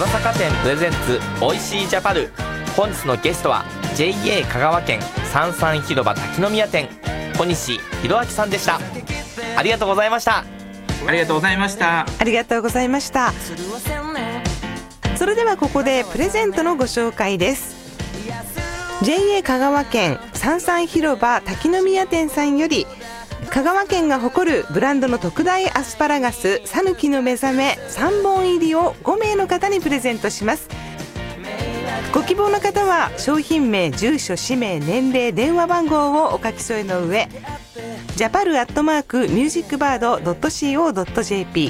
田坂店プレゼンツおいしいジャパル。本日のゲストは JA 香川県三々広場滝宮店小西博明さんでした。ありがとうございました。 ありがとうございました。 ありがとうございました。それではここでプレゼントのご紹介です。 JA 香川県三々広場滝宮店さんより香川県が誇るブランドの特大アスパラガスさぬきのめざめ3本入りを5名の方にプレゼントします。ご希望の方は商品名、住所、氏名、年齢、電話番号をお書き添えの上、japaru@musicbird.co.jp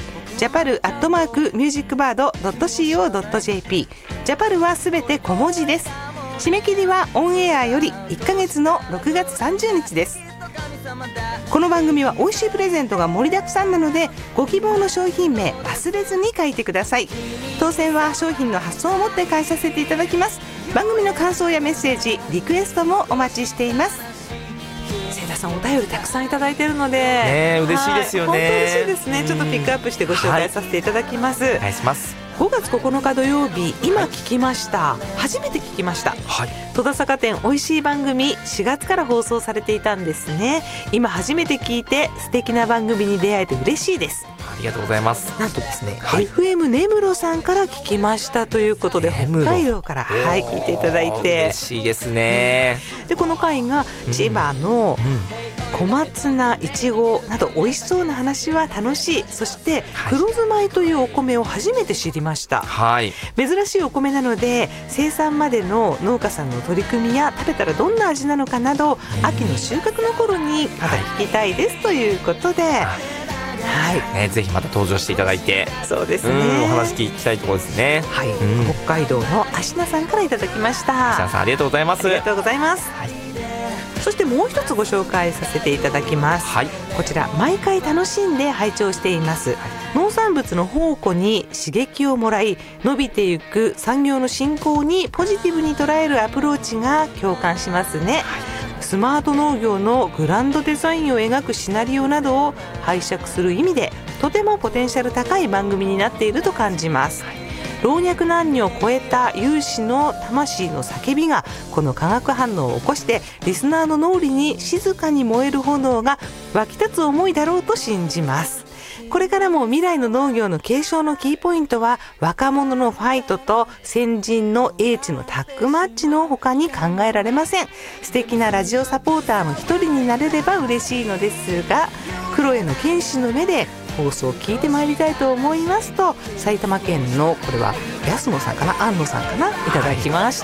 japaru@musicbird.co.jp ジャパルはすべて小文字です。締め切りはオンエアより1ヶ月の6月30日です。この番組は美味しいプレゼントが盛りだくさんなので、ご希望の商品名忘れずに書いてください。当選は商品の発送をもって返させていただきます。番組の感想やメッセージ、リクエストもお待ちしています。清田さん、お便りたくさんいただいているので、 嬉しいですよね。 本当嬉しいですね。ちょっとピックアップしてご紹介させていただきます。 お願いします。 5月9日土曜日、今聞きました、初めて聞きました、戸田坂店おいしい番組4月から放送されていたんですね。今初めて聞いて素敵な番組に出会えて嬉しいです。 ありがとうございます。 なんとですね、FM 根室さんから聞きましたということで、北海道から、聞いていただいて嬉しいですね。 でこの回が千葉の小松菜、いちごなど美味しそうな話は楽しい。そして黒酢米というお米を初めて知りました。珍しいお米なので生産までの農家さんの取り組みや食べたらどんな味なのかなど、秋の収穫の頃にまた聞きたいですということで、 ぜひまた登場していただいて、 そうですね、 お話聞きたいところですね。 北海道の芦名さんからいただきました。 芦名さん、ありがとうございます。 ありがとうございます。そしてもう一つご紹介させていただきます。こちら毎回楽しんで拝聴しています。農産物の宝庫に刺激をもらい、伸びていく産業の振興にポジティブに捉えるアプローチが共感しますね。スマート農業のグランドデザインを描くシナリオなどを拝借する意味で、とてもポテンシャル高い番組になっていると感じます。老若男女を超えた有志の魂の叫びがこの化学反応を起こして、リスナーの脳裏に静かに燃える炎が湧き立つ思いだろうと信じます。これからも未来の農業の継承のキーポイントは、若者のファイトと先人の英知のタッグマッチの他に考えられません。素敵なラジオサポーターの一人になれれば嬉しいのですが、黒への剣士の目で放送を聞いてまいりたいと思いますと、埼玉県のこれは安野さんかな、安野さんかな、いただきました。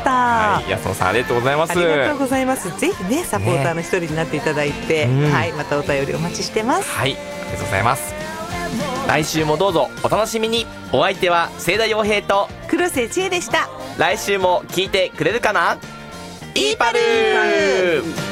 安野さん、ありがとうございます。 ありがとうございます。ぜひね、サポーターの一人になっていただいて、またお便りお待ちしてます。 ありがとうございます。来週もどうぞお楽しみに。お相手は清田洋平と黒瀬千恵でした。 来週も聞いてくれるかな。イーパルー。